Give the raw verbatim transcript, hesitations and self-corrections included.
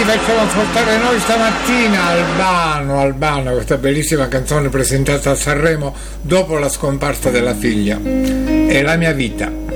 facciamo ascoltare noi stamattina Albano, Albano, questa bellissima canzone presentata a Sanremo dopo la scomparsa della figlia. È la mia vita.